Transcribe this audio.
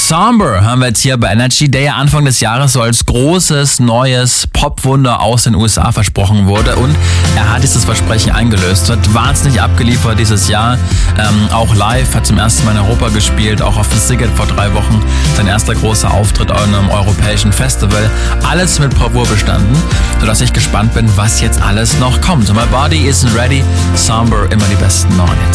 Somber haben wir jetzt hier bei Energy, der ja Anfang des Jahres so als großes, neues Popwunder aus den USA versprochen wurde, und er hat dieses Versprechen eingelöst. Wird wahnsinnig abgeliefert dieses Jahr, auch live, hat zum ersten Mal in Europa gespielt, auch auf dem Siget vor 3 Wochen, sein erster großer Auftritt an einem europäischen Festival. Alles mit Bravour bestanden, sodass ich gespannt bin, was jetzt alles noch kommt. My Body Isn't Ready, Somber, immer die besten neuen Hits.